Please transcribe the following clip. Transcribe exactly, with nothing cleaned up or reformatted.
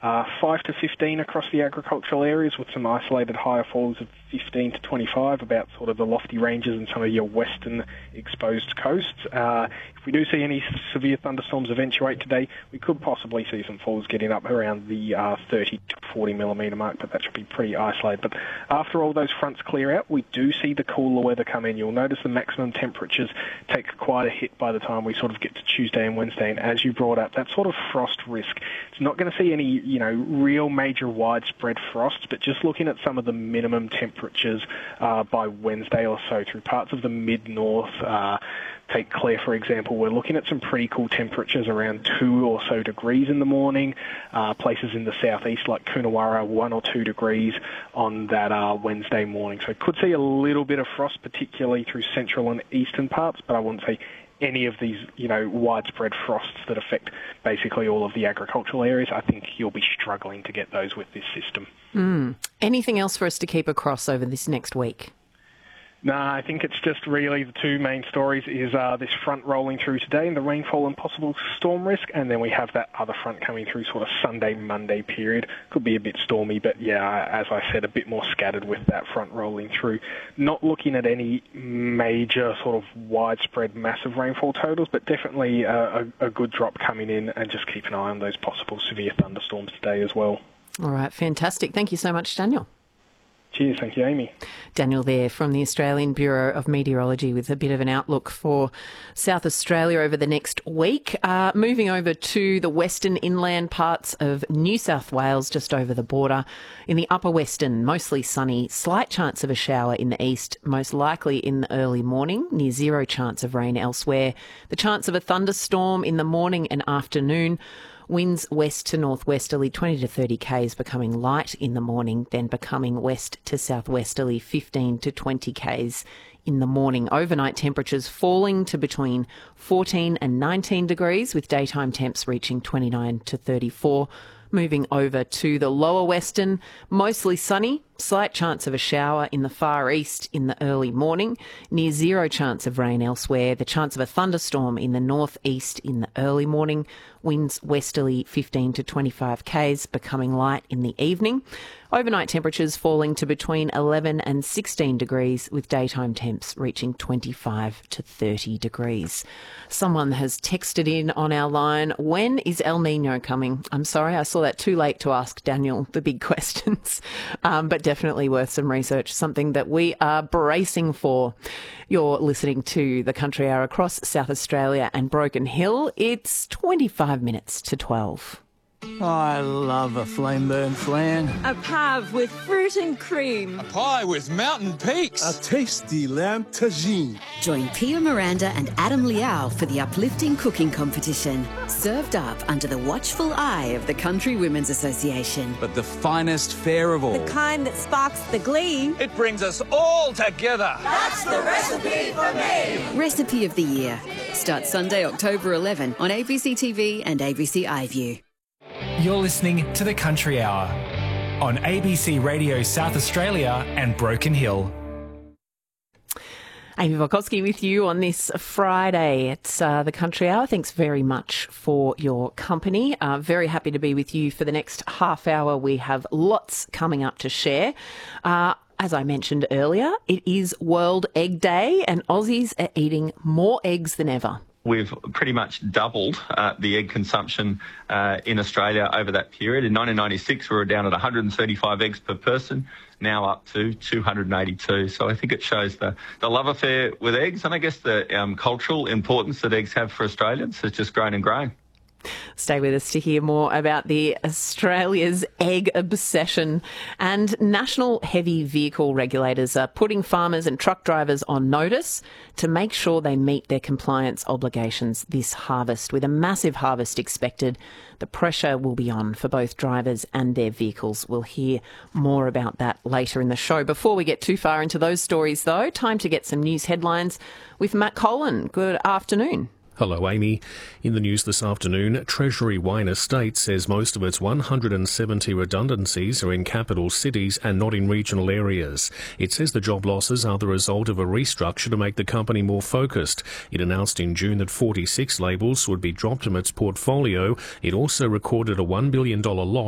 Uh, five to fifteen across the agricultural areas with some isolated higher falls of fifteen to twenty-five, about sort of the lofty ranges and some of your western exposed coasts. Uh, if we do see any severe thunderstorms eventuate today, we could possibly see some falls getting up around the uh, thirty to forty millimetre mark, but that should be pretty isolated. But after all those fronts clear out, we do see the cooler weather come in. You'll notice the maximum temperatures take quite a hit by the time we sort of get to Tuesday and Wednesday. And as you brought up, that sort of frost risk, it's not going to see any, you know, real major widespread frosts, but just looking at some of the minimum temperatures uh, by Wednesday or so through parts of the mid-north, uh, take Clare, for example, we're looking at some pretty cool temperatures around two or so degrees in the morning. Uh, places in the southeast like Coonawarra, one or two degrees on that uh, Wednesday morning. So could see a little bit of frost, particularly through central and eastern parts, but I wouldn't say any of these, you know, widespread frosts that affect basically all of the agricultural areas. I think you'll be struggling to get those with this system. Mm. Anything else for us to keep across over this next week? No, I think it's just really the two main stories is uh, this front rolling through today and the rainfall and possible storm risk, and then we have that other front coming through sort of Sunday, Monday period. Could be a bit stormy, but yeah, as I said, a bit more scattered with that front rolling through. Not looking at any major sort of widespread massive rainfall totals, but definitely a, a, a good drop coming in, and just keep an eye on those possible severe thunderstorms today as well. All right, fantastic. Thank you so much, Daniel. Cheers. Thank you, Amy. Daniel there from the Australian Bureau of Meteorology with a bit of an outlook for South Australia over the next week. Uh, moving over to the western inland parts of New South Wales, just over the border. In the upper western, mostly sunny, slight chance of a shower in the east, most likely in the early morning, near zero chance of rain elsewhere. The chance of a thunderstorm in the morning and afternoon. Winds west to northwesterly twenty to thirty k's, becoming light in the morning, then becoming west to southwesterly fifteen to twenty k's in the morning. Overnight temperatures falling to between fourteen and nineteen degrees, with daytime temps reaching twenty-nine to thirty-four. Moving over to the lower western, mostly sunny, slight chance of a shower in the far east in the early morning, near zero chance of rain elsewhere, the chance of a thunderstorm in the northeast in the early morning, winds westerly fifteen to twenty-five k's, becoming light in the evening. Overnight temperatures falling to between eleven and sixteen degrees, with daytime temps reaching twenty-five to thirty degrees. Someone has texted in on our line, when is El Nino coming? I'm sorry, I saw that too late to ask Daniel the big questions, um, but definitely worth some research, something that we are bracing for. You're listening to the Country Hour across South Australia and Broken Hill. It's twenty-five minutes to twelve. I love a flame burn flan. A pave with fruit and cream. A pie with mountain peaks. A tasty lamb tagine. Join Pia Miranda and Adam Liao for the uplifting cooking competition. Served up under the watchful eye of the Country Women's Association. But the finest fare of all. The kind that sparks the glee. It brings us all together. That's the recipe for me. Recipe of the Year. Starts Sunday, October eleventh on A B C T V and A B C iView. You're listening to The Country Hour on A B C Radio South Australia and Broken Hill. Amy Volkowski with you on this Friday. It's uh, The Country Hour. Thanks very much for your company. Uh, very happy to be with you for the next half hour. We have lots coming up to share. Uh, As I mentioned earlier, it is World Egg Day and Aussies are eating more eggs than ever. We've pretty much doubled uh, the egg consumption uh, in Australia over that period. In nineteen ninety-six, we were down at one hundred thirty-five eggs per person, now up to two hundred eighty-two. So I think it shows the, the love affair with eggs, and I guess the um, cultural importance that eggs have for Australians has just grown and grown. Stay with us to hear more about the Australia's egg obsession. And national heavy vehicle regulators are putting farmers and truck drivers on notice to make sure they meet their compliance obligations this harvest. With a massive harvest expected, the pressure will be on for both drivers and their vehicles. We'll hear more about that later in the show. Before we get too far into those stories, though, time to get some news headlines with Matt Colin. Good afternoon. Hello, Amy. In the news this afternoon, Treasury Wine Estates says most of its one hundred seventy redundancies are in capital cities and not in regional areas. It says the job losses are the result of a restructure to make the company more focused. It announced in June that forty-six labels would be dropped from its portfolio. It also recorded a one billion dollars loss